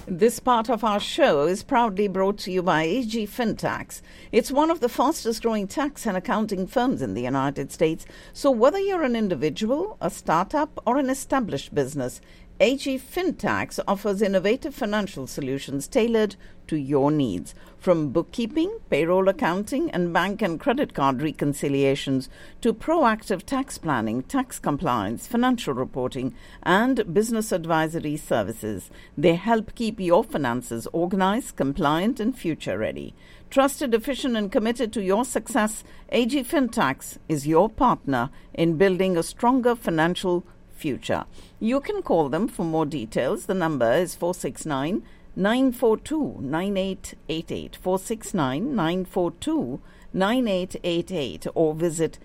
This part of our show is proudly brought to you by AG Fintax. It's one of the fastest growing tax and accounting firms in the United States. So whether you're an individual, a startup, or an established business, AG Fintax offers innovative financial solutions tailored to your needs. From bookkeeping, payroll accounting, and bank and credit card reconciliations to proactive tax planning, tax compliance, financial reporting, and business advisory services. They help keep your finances organized, compliant, and future-ready. Trusted, efficient, and committed to your success, AG Fintax is your partner in building a stronger financial future. You can call them for more details. The number is 469-942-9888, 469-942-9888, or visit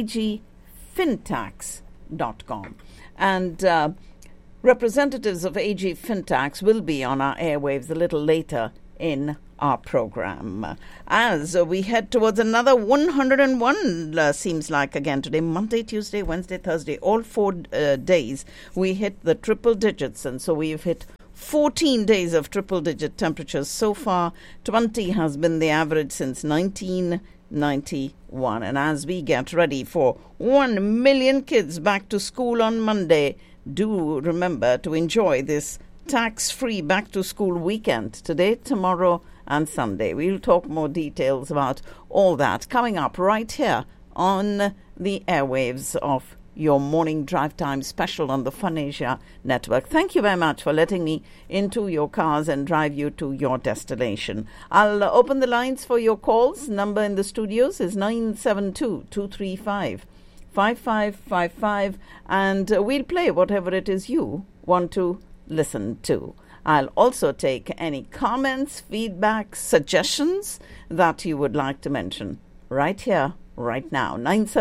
agfintax.com. And representatives of AG Fintax will be on our airwaves a little later in our program. As we head towards another 101, seems like again today, Monday, Tuesday, Wednesday, Thursday, all 4 days, we hit the triple digits. And so we've hit 14 days of triple digit temperatures so far. 20 has been the average since 1991. And as we get ready for 1 million kids back to school on Monday, do remember to enjoy this tax-free back-to-school weekend today, tomorrow, and Sunday. We'll talk more details about all that coming up right here on the airwaves of your morning drive time special on the Fun Asia network. Thank you very much for letting me into your cars and drive you to your destination. I'll open the lines for your calls. Number in the studios is 972-235-5555, and we'll play whatever it is you want to listen to. I'll also take any comments, feedback, suggestions that you would like to mention right here, right now.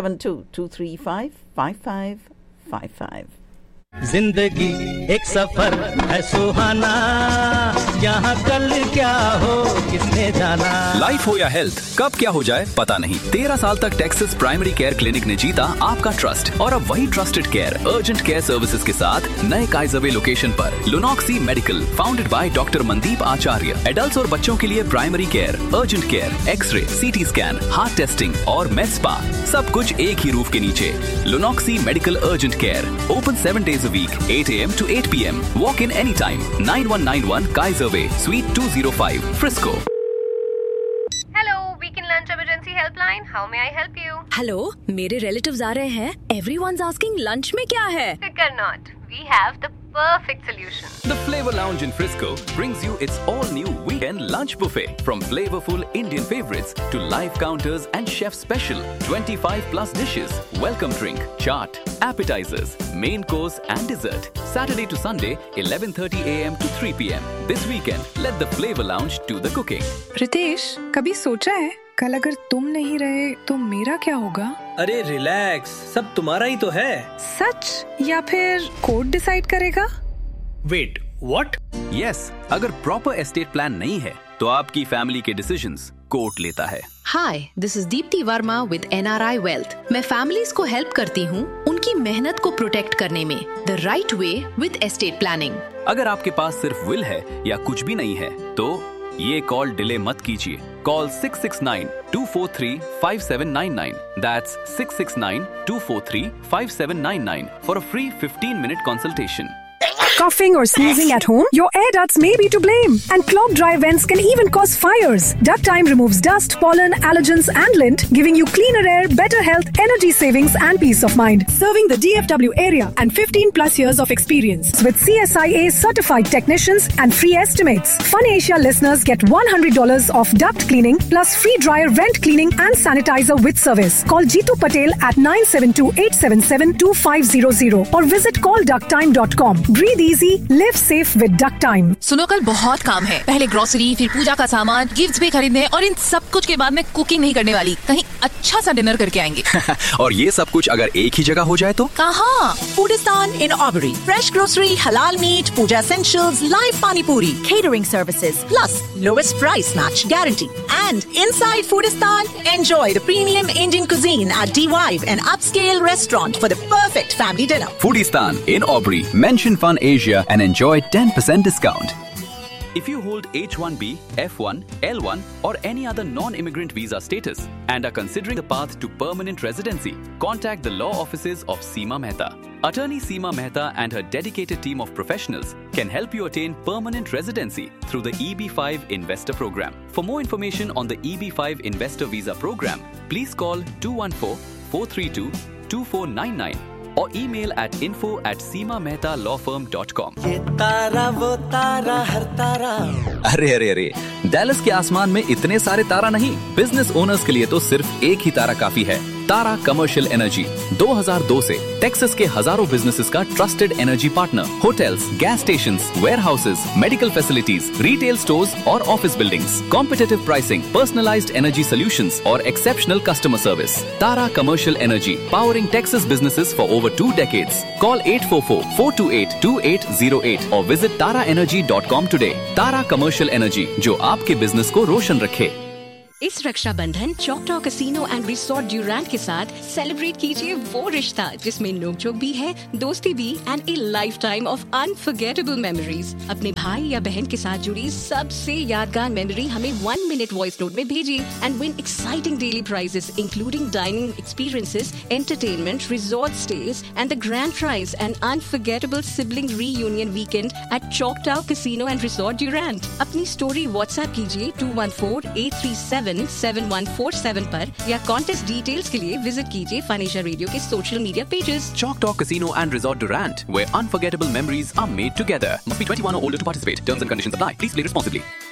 972-235-5555. जिंदगी एक सफर है सुहाना, यहाँ कल क्या हो किसने जाना। Life हो या हेल्थ, कब क्या हो जाए पता नहीं। 13 साल तक टेक्सास प्राइमरी केयर क्लिनिक ने जीता आपका ट्रस्ट, और अब वही trusted care urgent care services के साथ नए काइजरवे लोकेशन पर लुनॉक्सी medical, founded by doctor Mandeep Acharya. Adults और बच्चों के लिए primary care, urgent care, x ray, CT scan, heart testing और मेड स्पा, सब कुछ एक ही रूफ के नीचे। लुनॉक्सी medical urgent care, open 7 days a week, 8 a.m. to 8 p.m. Walk in anytime. 9191 Kaiser Way, Suite 205, Frisco. Hello, Weekend Lunch Emergency Helpline. How may I help you? Hello, मेरे relatives आ रहे हैं. Everyone's asking lunch में क्या है? Fear not. We have the perfect solution. The Flavor Lounge in Frisco brings you its all-new weekend lunch buffet. From flavorful Indian favorites to live counters and chef special 25+ dishes, welcome drink, chaat, appetizers, main course and dessert. Saturday to Sunday, 11:30 a.m. to 3 p.m. This weekend, let the Flavor Lounge do the cooking. Ritesh, कभी सोचा है कल अगर तुम नहीं रहे तो मेरा क्या होगा? अरे रिलैक्स, सब तुम्हारा ही तो है। सच या फिर कोर्ट डिसाइड करेगा? Wait, what? Yes, अगर प्रॉपर एस्टेट प्लान नहीं है तो आपकी फैमिली के डिसीजंस कोर्ट लेता है। Hi, this is Deepti Verma with NRI Wealth. मैं फैमिलीज को हेल्प करती हूँ उनकी मेहनत को प्रोटेक्ट करने में the right way with estate planning. अगर आपके पास सिर्फ विल है या कुछ भी नहीं है तो ये कॉल डिले मत कीजिए। Call 669-243-5799. That's 669-243-5799 for a free 15-minute consultation. Coughing or sneezing at home? Your air ducts may be to blame, and clogged dry vents can even cause fires. Duct Time removes dust, pollen, allergens, and lint, giving you cleaner air, better health, energy savings, and peace of mind. Serving the DFW area and 15+ years of experience with CSIA certified technicians and free estimates. Fun Asia listeners get $100 off duct cleaning plus free dryer vent cleaning and sanitizer with service. Call Jeetu Patel at 972-877-2500 or visit callducttime.com. Breathe easy, live safe with Duct Time. सुनो, कल बहुत काम है। पहले grocery, फिर पूजा का सामान, gifts भी खरीदने, और इन सब कुछ के बाद मैं कुकिंग नहीं करने वाली। कहीं अच्छा सा डिनर करके आएंगे। और ये सब कुछ अगर एक ही जगह हो जाए तो? कहाँ? Foodistan in Aubrey. Fresh grocery, halal meat, puja essentials, live pani puri, catering services, plus lowest price match guarantee. And inside Foodistan, enjoy the premium Indian cuisine at D-Vibe, an upscale restaurant for the perfect family dinner. Foodistan in Aubrey. Mention Fun Asia and enjoy 10% discount. If you hold H-1B, F-1, L-1 or any other non-immigrant visa status and are considering the path to permanent residency, contact the law offices of Seema Mehta. Attorney Seema Mehta and her dedicated team of professionals can help you attain permanent residency through the EB-5 Investor Program. For more information on the EB-5 Investor Visa Program, please call 214-432-2499 or email at info@seemamehtalaw.com. ये तारा वो तारा हर तारा। अरे Dallas के आसमान में इतने सारे तारा नहीं, business owners के लिए तो सिर्फ एक ही तारा काफी है। तारा कमर्शियल एनर्जी 2002 से टेक्सास के हजारों बिजनेसेस का trusted energy partner. Hotels, gas stations, warehouses, medical facilities, retail stores और office buildings, competitive pricing, personalised energy solutions और exceptional customer service. Tara commercial energy, powering Texas businesses for over 2 decades. Call 844-428-2808 or visit taraenergy.com today. Tara Commercial Energy, जो आपके business को रोशन रखे। इस Rakshabandhan चॉकटॉ casino and resort ड्यूरैंट के साथ celebrate कीजिए वो रिश्ता जिसमें नोकझोंक भी है, दोस्ती भी and A life time of unforgettable memories. अपने भाई या बहन के साथ जुड़ी सबसे यादगार मेमोरी हमें 1 minute वॉइस नोट में भेजिए and win exciting daily prices including dining experiences, entertainment, resort stage and the grand prize and unforgettable sibling reunion weekend at चॉकटॉ casino and resort ड्यूरैंट। अपनी स्टोरी व्हाट्सएप कीजिए 214-837-7147 पर या कॉन्टेस्ट डिटेल्स के लिए visit कीजिए financial radio के social media pages. Choctaw Casino and Resort Durant, where unforgettable memories are made together. Must be 21 or older to participate. Terms and conditions apply. Please play responsibly.